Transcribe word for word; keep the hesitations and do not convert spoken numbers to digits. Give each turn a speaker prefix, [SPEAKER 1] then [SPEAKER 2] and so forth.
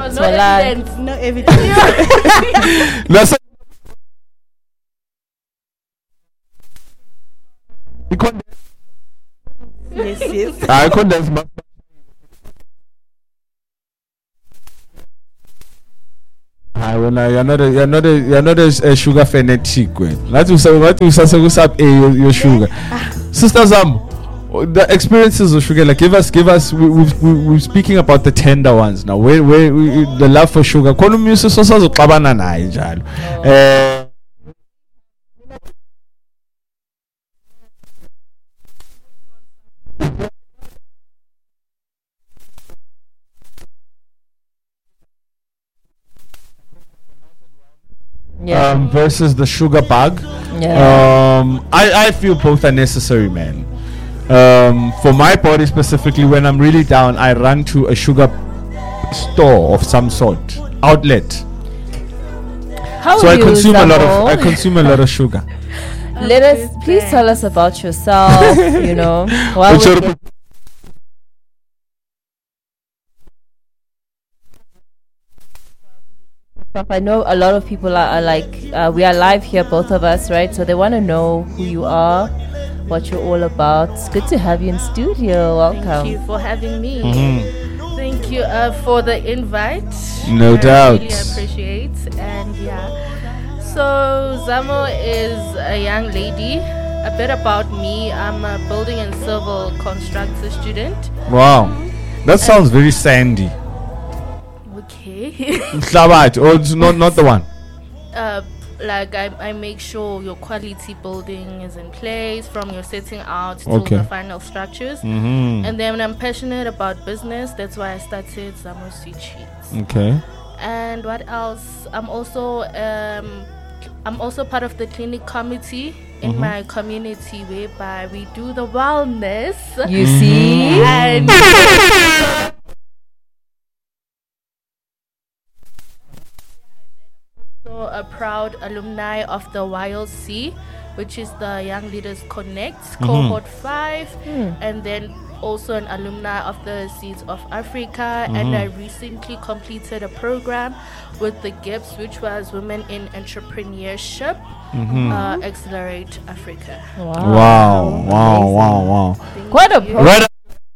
[SPEAKER 1] no
[SPEAKER 2] So like-
[SPEAKER 1] evidence. No evidence.
[SPEAKER 3] That's a- You can't-
[SPEAKER 1] Yes, yes.
[SPEAKER 3] I condense my. I when I, you're not a you're not a you're not a, a sugar fanatic. What you say? What you say? What's up? Your, your sugar, sister Zam. The experiences of sugar, like give us, give us. We, we, we, we're speaking about the tender ones now. Where, where, we, the love for sugar. Kono music so so xabana naye njalo. Eh.
[SPEAKER 2] Yeah.
[SPEAKER 3] Um, versus the sugar bug.
[SPEAKER 2] Yeah.
[SPEAKER 3] Um, I, I feel both are necessary, man. Um, for my body specifically, when I'm really down, I run to a sugar store of some sort, outlet.
[SPEAKER 2] How
[SPEAKER 3] So
[SPEAKER 2] are
[SPEAKER 3] I
[SPEAKER 2] you,
[SPEAKER 3] consume a lot of
[SPEAKER 2] Zamo?
[SPEAKER 3] I consume a lot of sugar.
[SPEAKER 2] Let us please tell us about yourself. You know, why
[SPEAKER 3] Which
[SPEAKER 2] would
[SPEAKER 3] are-
[SPEAKER 2] you- I know a lot of people are, are like, uh, we are live here, both of us, right? So they want to know who you are, what you're all about. It's good to have you in studio. Welcome.
[SPEAKER 1] Thank you for having me.
[SPEAKER 3] Mhm.
[SPEAKER 1] Thank you uh, for the invite.
[SPEAKER 3] No
[SPEAKER 1] I
[SPEAKER 3] doubt.
[SPEAKER 1] really appreciate. And yeah, so Zamo is a young lady. A bit about me: I'm a building and civil constructor student.
[SPEAKER 3] Wow, that sounds very sandy.
[SPEAKER 1] Okay.
[SPEAKER 3] Slabat, or it's not not the one.
[SPEAKER 1] uh, like I, I make sure your quality building is in place from your setting out to
[SPEAKER 3] Okay.
[SPEAKER 1] the final structures.
[SPEAKER 3] Mhm.
[SPEAKER 1] And then I'm passionate about business. That's why I started Zamo Sweet Sheets.
[SPEAKER 3] Okay.
[SPEAKER 1] And what else? I'm also um, I'm also part of the clinic committee in
[SPEAKER 3] Mhm.
[SPEAKER 1] my community, whereby we do the wellness.
[SPEAKER 2] You see?
[SPEAKER 1] And also a proud alumni of the Y L C, which is the Young Leaders Connect cohort five, and then also an alumni of the Seeds of Africa. And I recently completed a program with the GIPS, which was Women in Entrepreneurship, uh, Accelerate Africa.
[SPEAKER 3] Wow, wow, wow, wow.
[SPEAKER 1] Thank
[SPEAKER 2] Quite a
[SPEAKER 1] you.
[SPEAKER 2] program.
[SPEAKER 3] Right